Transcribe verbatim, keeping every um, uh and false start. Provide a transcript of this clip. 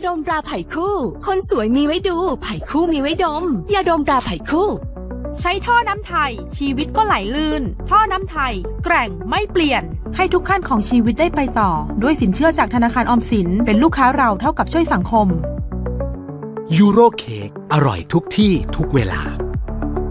ดมตราไผ่คู่คนสวยมีไว้ดูไผ่คู่มีไว้ดมยาดมตราไผ่คู่ใช้ท่อน้ำไทยชีวิตก็ไหลลื่นท่อน้ำไทยแกร่งไม่เปลี่ยนให้ทุกขั้นของชีวิตได้ไปต่อด้วยสินเชื่อจากธนาคารออมสินเป็นลูกค้าเราเท่ากับช่วยสังคมยูโรเค้กอร่อยทุกที่ทุกเวลา